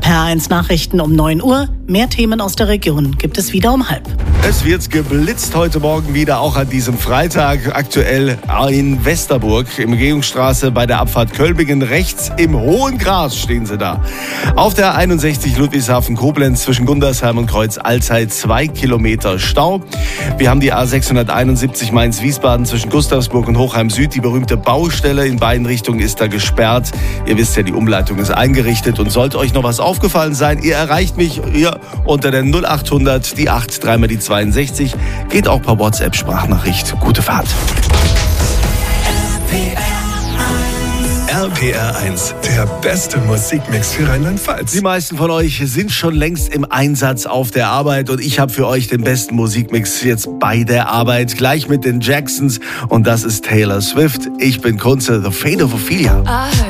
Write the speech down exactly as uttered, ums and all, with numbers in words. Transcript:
R eins Nachrichten um neun Uhr. Mehr Themen aus der Region gibt es wieder um halb. Es wird geblitzt heute Morgen wieder, auch an diesem Freitag. Aktuell in Westerburg, im Umgehungsstraße bei der Abfahrt Kölbingen. Rechts im hohen Gras stehen sie da. Auf der einundsechzig Ludwigshafen-Koblenz zwischen Gundersheim und Kreuz Alzey zwei Kilometer Stau. Wir haben die A sechshunderteinundsiebzig Mainz-Wiesbaden zwischen Gustavsburg und Hochheim Süd. Die berühmte Baustelle in beiden Richtungen ist da gesperrt. Ihr wisst ja, die Umleitung ist eingerichtet. Und sollte euch noch was aufgefallen sein, ihr erreicht mich hier unter der null acht hundert, die acht, dreimal die zweiundsechzig. Geht auch per WhatsApp-Sprachnachricht. Gute Fahrt. R P R eins, der beste Musikmix für Rheinland-Pfalz. Die meisten von euch sind schon längst im Einsatz auf der Arbeit und ich habe für euch den besten Musikmix jetzt bei der Arbeit, gleich mit den Jacksons, und das ist Taylor Swift. Ich bin Kunze, The Fate of Ophelia.